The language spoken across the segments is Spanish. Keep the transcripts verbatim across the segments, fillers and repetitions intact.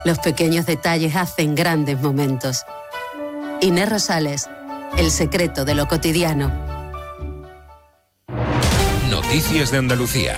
Los pequeños detalles hacen grandes momentos. Inés Rosales, el secreto de lo cotidiano. Noticias de Andalucía.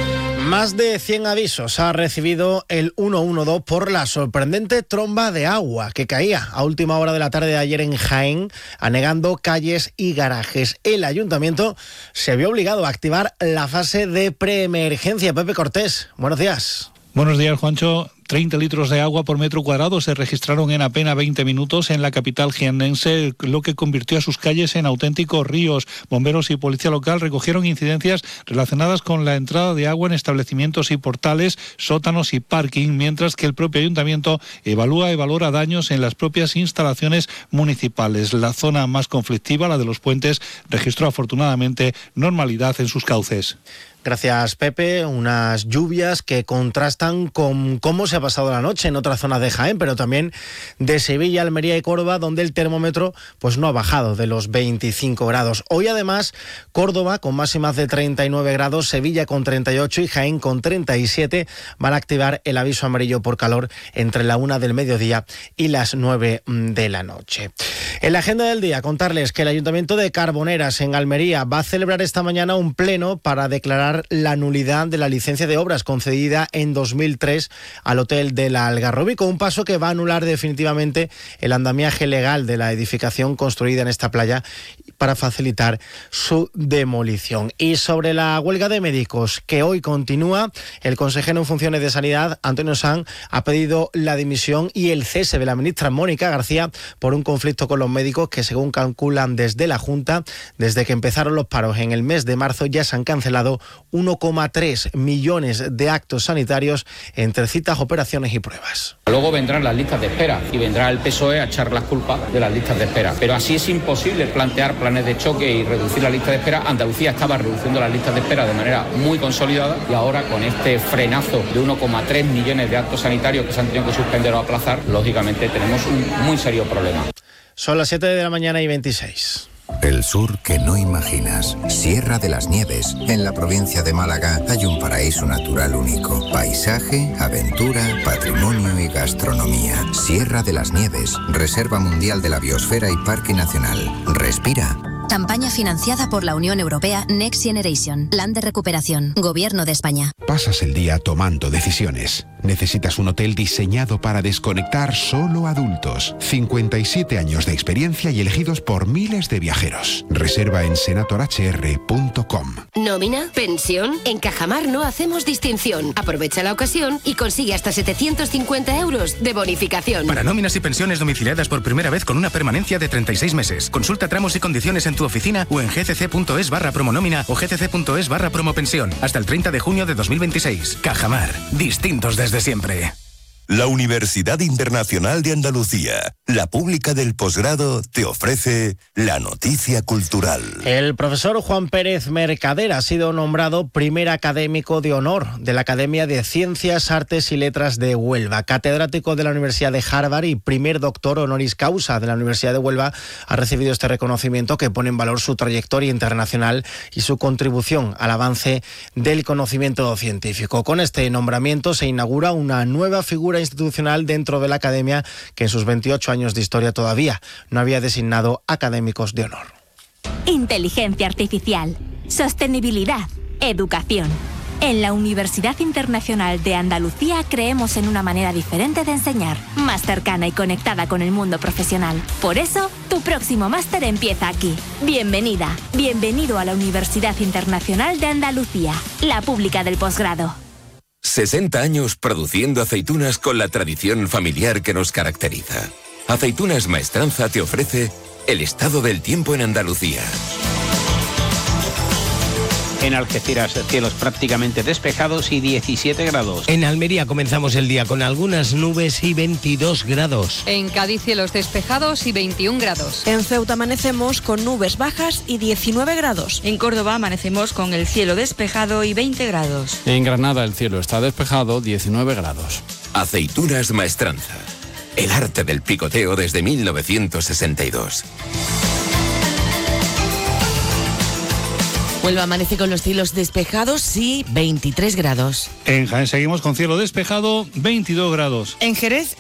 Más de cien avisos ha recibido el ciento doce por la sorprendente tromba de agua que caía a última hora de la tarde de ayer en Jaén, anegando calles y garajes. El ayuntamiento se vio obligado a activar la fase de preemergencia. Pepe Cortés, buenos días. Buenos días, Juancho. treinta litros de agua por metro cuadrado se registraron en apenas veinte minutos en la capital jiennense, lo que convirtió a sus calles en auténticos ríos. Bomberos y policía local recogieron incidencias relacionadas con la entrada de agua en establecimientos y portales, sótanos y parking, mientras que el propio ayuntamiento evalúa y valora daños en las propias instalaciones municipales. La zona más conflictiva, la de los puentes, registró afortunadamente normalidad en sus cauces. Gracias, Pepe. Unas lluvias que contrastan con cómo se ha pasado la noche en otras zonas de Jaén, pero también de Sevilla, Almería y Córdoba, donde el termómetro pues no ha bajado de los veinticinco grados. Hoy, además, Córdoba con máximas de treinta y nueve grados, Sevilla con treinta y ocho y Jaén con treinta y siete van a activar el aviso amarillo por calor entre la una del mediodía y las nueve de la noche. En la agenda del día, contarles que el Ayuntamiento de Carboneras, en Almería, va a celebrar esta mañana un pleno para declarar la nulidad de la licencia de obras concedida en dos mil tres al Hotel de la Algarrobico, un paso que va a anular definitivamente el andamiaje legal de la edificación construida en esta playa para facilitar su demolición. Y sobre la huelga de médicos que hoy continúa, el consejero en funciones de Sanidad, Antonio Sanz, ha pedido la dimisión y el cese de la ministra Mónica García por un conflicto con los médicos que, según calculan desde la Junta, desde que empezaron los paros en el mes de marzo ya se han cancelado uno coma tres millones de actos sanitarios entre citas, operaciones y pruebas. Luego vendrán las listas de espera y vendrá el P S O E a echar las culpas de las listas de espera. Pero así es imposible plantear planes de choque y reducir la lista de espera. Andalucía estaba reduciendo las listas de espera de manera muy consolidada y ahora con este frenazo de uno coma tres millones de actos sanitarios que se han tenido que suspender o aplazar, lógicamente tenemos un muy serio problema. Son las siete de la mañana y veintiséis. El sur que no imaginas. Sierra de las Nieves. En la provincia de Málaga hay un paraíso natural único. Paisaje, aventura, patrimonio y gastronomía. Sierra de las Nieves. Reserva Mundial de la Biosfera y Parque Nacional. Respira. Campaña financiada por la Unión Europea Next Generation. Plan de recuperación. Gobierno de España. Pasas el día tomando decisiones. Necesitas un hotel diseñado para desconectar solo adultos. cincuenta y siete años de experiencia y elegidos por miles de viajeros. Reserva en senator h r punto com. ¿Nómina? ¿Pensión? En Cajamar no hacemos distinción. Aprovecha la ocasión y consigue hasta setecientos cincuenta euros de bonificación. Para nóminas y pensiones domiciliadas por primera vez con una permanencia de treinta y seis meses. Consulta tramos y condiciones en tu oficina o en gcc.es barra promonómina o gcc.es barra promopensión. Hasta el treinta de junio de dos mil veintiséis. Cajamar. Distintos desde siempre. La Universidad Internacional de Andalucía, la pública del posgrado, te ofrece la noticia cultural. El profesor Juan Pérez Mercader ha sido nombrado primer académico de honor de la Academia de Ciencias, Artes y Letras de Huelva. Catedrático de la Universidad de Harvard y primer doctor honoris causa de la Universidad de Huelva, ha recibido este reconocimiento que pone en valor su trayectoria internacional y su contribución al avance del conocimiento científico. Con este nombramiento se inaugura una nueva figura institucional dentro de la academia que en sus veintiocho años de historia todavía no había designado académicos de honor. Inteligencia artificial, sostenibilidad, educación. En la Universidad Internacional de Andalucía creemos en una manera diferente de enseñar, más cercana y conectada con el mundo profesional. Por eso, tu próximo máster empieza aquí. Bienvenida, bienvenido a la Universidad Internacional de Andalucía, la pública del posgrado. sesenta años produciendo aceitunas con la tradición familiar que nos caracteriza. Aceitunas Maestranza te ofrece el estado del tiempo en Andalucía. En Algeciras, cielos prácticamente despejados y diecisiete grados. En Almería comenzamos el día con algunas nubes y veintidós grados. En Cádiz, cielos despejados y veintiún grados. En Ceuta amanecemos con nubes bajas y diecinueve grados. En Córdoba amanecemos con el cielo despejado y veinte grados. En Granada el cielo está despejado, diecinueve grados. Aceitunas Maestranza. El arte del picoteo desde mil novecientos sesenta y dos. Huelva amanece con los cielos despejados y veintitrés grados. En Jaén seguimos con cielo despejado, veintidós grados. En Jerez